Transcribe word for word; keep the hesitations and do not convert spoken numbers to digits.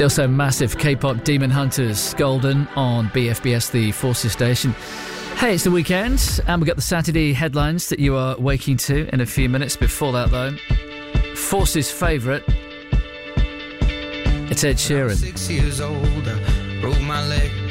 Still so massive. K-pop Demon Hunters, Golden on B F B S, the Forces station. Hey, it's the weekend, and we've got the Saturday headlines that you are waking to in a few minutes. Before that, though, Forces' favourite, it's Ed Sheeran. Six years old, I broke my leg.